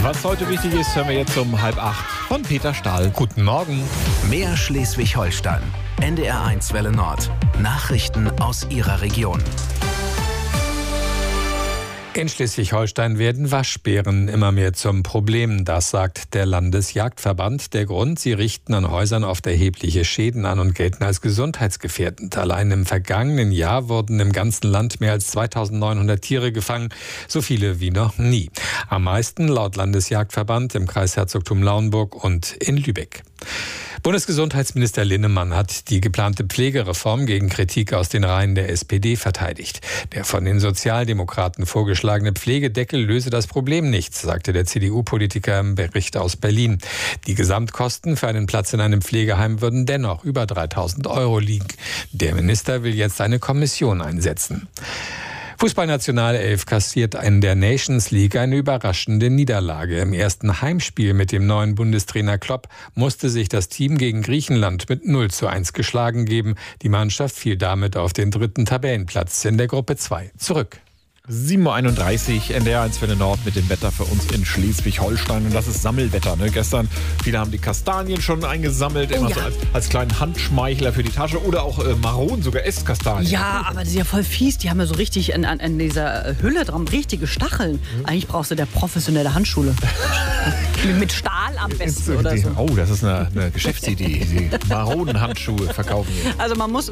Was heute wichtig ist, hören wir jetzt um 7:30 von Peter Stahl. Guten Morgen. Mehr Schleswig-Holstein. NDR1 Welle Nord. Nachrichten aus Ihrer Region. In Schleswig-Holstein werden Waschbären immer mehr zum Problem. Das sagt der Landesjagdverband. Der Grund: sie richten an Häusern oft erhebliche Schäden an und gelten als gesundheitsgefährdend. Allein im vergangenen Jahr wurden im ganzen Land mehr als 2900 Tiere gefangen. So viele wie noch nie. Am meisten laut Landesjagdverband im Kreis Herzogtum Lauenburg und in Lübeck. Bundesgesundheitsminister Linnemann hat die geplante Pflegereform gegen Kritik aus den Reihen der SPD verteidigt. Der von den Sozialdemokraten vorgeschlagene Pflegedeckel löse das Problem nicht, sagte der CDU-Politiker im Bericht aus Berlin. Die Gesamtkosten für einen Platz in einem Pflegeheim würden dennoch über 3.000 € liegen. Der Minister will jetzt eine Kommission einsetzen. Fußballnationalelf kassiert in der Nations League eine überraschende Niederlage. Im ersten Heimspiel mit dem neuen Bundestrainer Klopp musste sich das Team gegen Griechenland mit 0:1 geschlagen geben. Die Mannschaft fiel damit auf den 3. Tabellenplatz in der Gruppe 2 zurück. 7:31 Uhr, NDR1 Welle Nord mit dem Wetter für uns in Schleswig-Holstein. Und das ist Sammelwetter. Ne? Gestern, viele haben die Kastanien schon eingesammelt, immer so als kleinen Handschmeichler für die Tasche. Oder auch Maronen, sogar Esskastanien. Ja, aber das ist ja voll fies. Die haben ja so richtig an dieser Hülle dran richtige Stacheln. Eigentlich brauchst du der professionelle Handschule. Mit Stahl am besten oder so. Oh, das ist eine Geschäftsidee. Die Maronenhandschuhe verkaufen wir. Also man muss